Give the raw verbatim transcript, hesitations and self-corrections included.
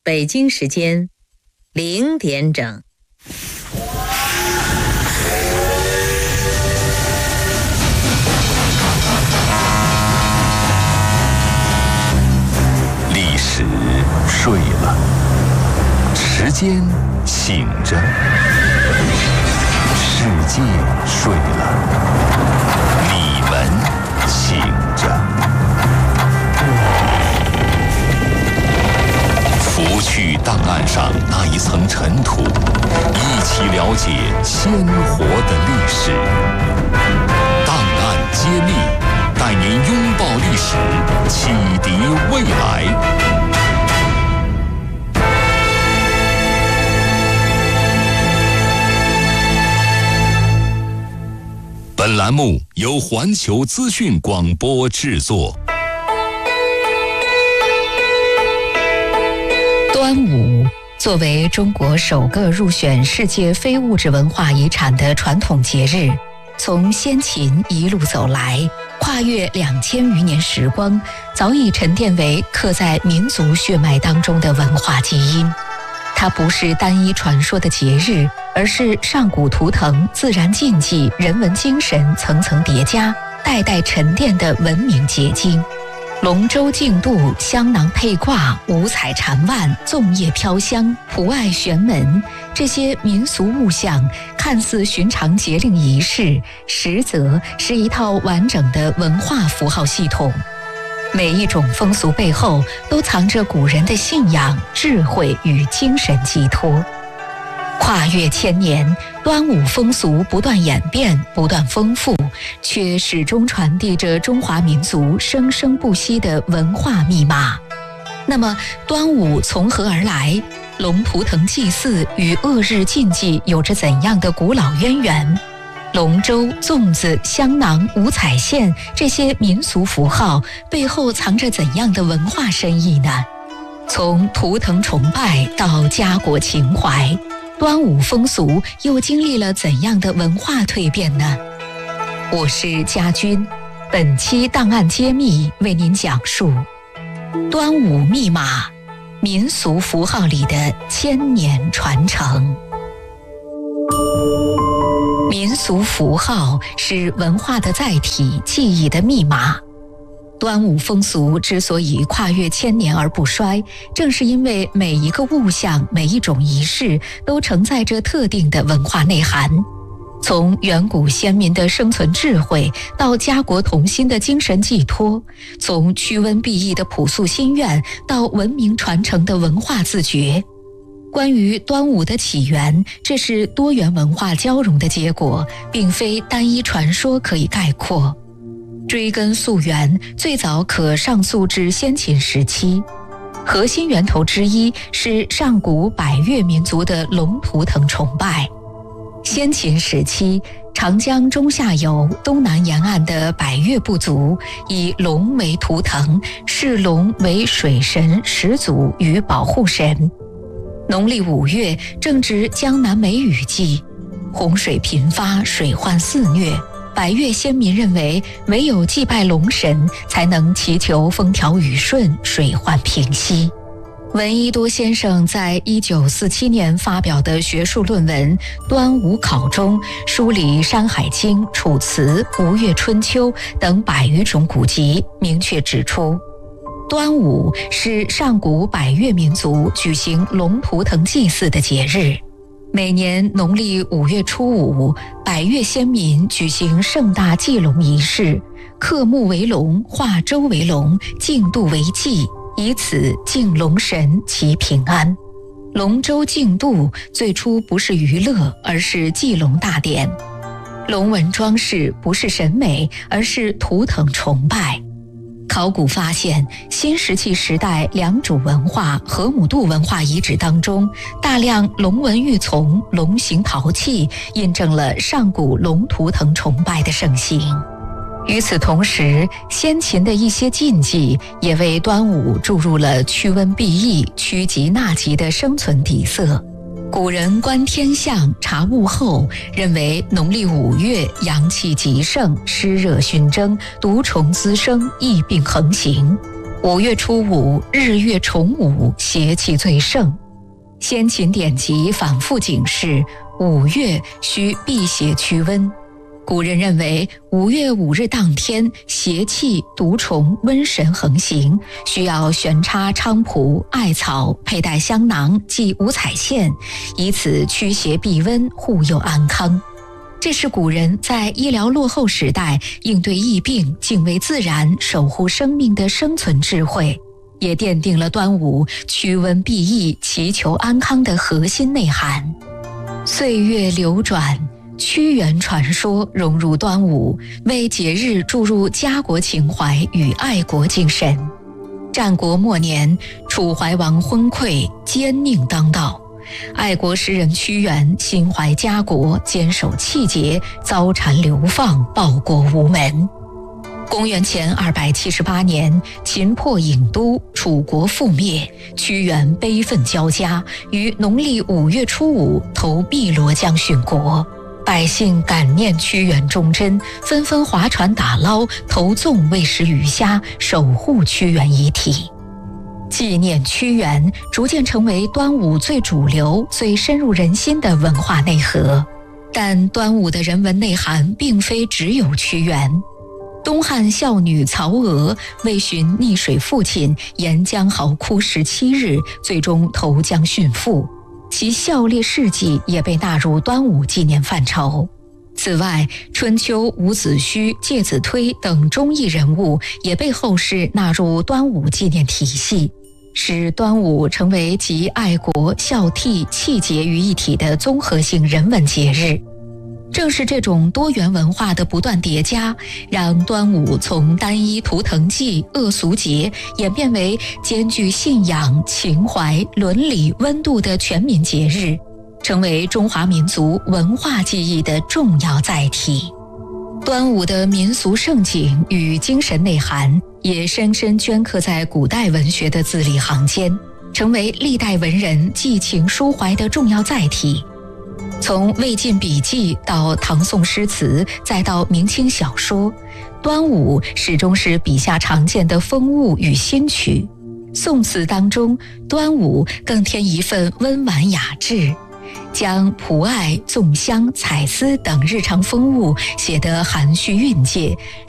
北京时间零点整。 历史睡了，时间醒着，世界睡了，你们醒着。拂去档案上那一层尘土，一起了解鲜活的历史。档案揭秘，带您拥抱历史，启迪未来。本栏目由环球资讯广播制作。 端午作为中国首个入选世界非物质文化遗产的传统节日，从先秦一路走来，跨越两千余年时光，早已沉淀为刻在民族血脉当中的文化基因。它不是单一传说的节日，而是上古图腾、自然禁忌、人文精神层层叠加、代代沉淀的文明结晶。龙舟竞渡、香囊佩挂、五彩缠腕、粽叶飘香、蒲艾悬门，这些民俗物象看似寻常节令仪式，实则是一套完整的文化符号系统。每一种风俗背后都藏着古人的信仰、智慧与精神寄托。跨越千年，端午风俗不断演变，不断丰富，却始终传递着中华民族生生不息的文化密码。那么，端午从何而来？龙图腾祭祀与恶日禁忌有着怎样的古老渊源？龙舟、粽子、香囊、五彩线这些民俗符号背后藏着怎样的文化深意呢？从图腾崇拜到家国情怀，端午风俗又经历了怎样的文化蜕变呢？我是家军，本期档案揭秘为您讲述端午密码，民俗符号里的千年传承。民俗符号是文化的载体，记忆的密码。端午风俗之所以跨越千年而不衰，正是因为每一个物象、每一种仪式都承载着特定的文化内涵。从远古先民的生存智慧，到家国同心的精神寄托；从驱瘟避疫的朴素心愿，到文明传承的文化自觉。关于端午的起源，这是多元文化交融的结果，并非单一传说可以概括。追根溯源，最早可上溯至先秦时期，核心源头之一是上古百越民族的龙图腾崇拜。先秦时期，长江中下游东南沿岸的百越部族以龙为图腾，视龙为水神、始祖与保护神。农历五月正值江南梅雨季，洪水频发，水患肆虐。百越先民认为，唯有祭拜龙神，才能祈求风调雨顺、水患平息。闻一多先生在一九四七年发表的学术论文《端午考》中，梳理《山海经》《楚辞》《吴越春秋》等百余种古籍，明确指出，端午是上古百越民族举行龙图腾祭祀的节日。每年农历五月初五，百越先民举行盛大祭龙仪式，刻木为龙，画舟为龙，竞渡为祭，以此敬龙神祈平安。龙舟竞渡最初不是娱乐，而是祭龙大典。龙纹装饰不是审美，而是图腾崇拜。考古发现，新石器时代良渚文化、河姆渡文化遗址当中，大量龙纹玉琮、龙形陶器，印证了上古龙图腾崇拜的盛行。与此同时，先秦的一些禁忌也为端午注入了驱瘟避疫、趋吉纳吉的生存底色。古人观天象、察物候，认为农历五月阳气极盛，湿热熏蒸，毒虫滋生，疫病横行。 五月初五，日月重午，邪气最盛。先秦典籍反复警示，五月需避邪驱瘟。古人认为五月五日当天，邪气、毒虫、瘟神横行，需要悬插菖蒲、艾草，佩戴香囊，系五彩线，以此驱邪避瘟，护佑安康。这是古人在医疗落后时代应对疫病、敬畏自然、守护生命的生存智慧，也奠定了端午驱瘟避疫、祈求安康的核心内涵。岁月流转，屈原传说融入端午，为节日注入家国情怀与爱国精神。战国末年，楚怀王昏聩，奸佞当道，爱国诗人屈原心怀家国，坚守气节，遭谗流放，报国无门。公元前二百七十八年，秦破郢都，楚国覆灭，屈原悲愤交加，于农历五月初五投汨罗江殉国。百姓感念屈原忠贞，纷纷划船打捞，投粽喂食鱼虾，守护屈原遗体。纪念屈原逐渐成为端午最主流、最深入人心的文化内核。但端午的人文内涵并非只有屈原。东汉孝女曹娥为寻溺水父亲，沿江嚎哭十七日，最终投江殉父。其孝烈事迹也被纳入端午纪念范畴。此外，春秋伍子胥、介子推等忠义人物也被后世纳入端午纪念体系，使端午成为集爱国、孝悌、气节于一体的综合性人文节日。正是这种多元文化的不断叠加，让端午从单一图腾祭、恶俗节演变为兼具信仰、情怀、伦理、温度的全民节日，成为中华民族文化记忆的重要载体。端午的民俗盛景与精神内涵也深深镌刻在古代文学的字里行间，成为历代文人寄情抒怀的重要载体。从魏晋笔记到唐宋诗词，再到明清小说，端午始终是笔下常见的风物与新曲。宋词当中，端午更添一份温婉雅致，将蒲艾、粽香、彩丝等日常风物写得含蓄蕴藉，